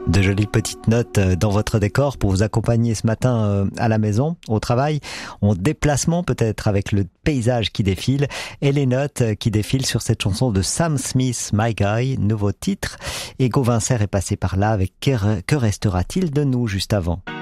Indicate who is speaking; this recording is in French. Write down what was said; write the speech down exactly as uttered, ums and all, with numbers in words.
Speaker 1: De jolies petites notes dans votre décor pour vous accompagner ce matin à la maison, au travail, en déplacement peut-être avec le paysage qui défile et les notes qui défilent sur cette chanson de Sam Smith, My Guy, nouveau titre. Et Gauvin Serre est passé par là avec Que, que restera-t-il de nous juste avant.